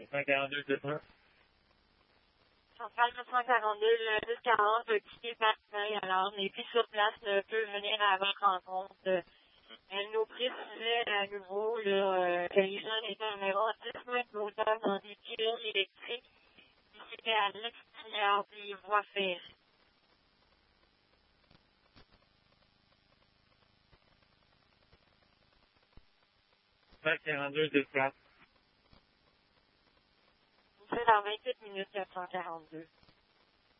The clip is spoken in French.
442, c'est ça? Centrale 442, le 1040 a quitté Marseille, alors on n'est plus sur place, peut venir à votre rencontre. Elle nous précisait à nouveau que les jeunes étaient environ 10 mètres d'auteur dans des pylônes électriques qui c'était à l'extérieur des voies ferrées. 442, 1040. C'est dans 28 minutes 442.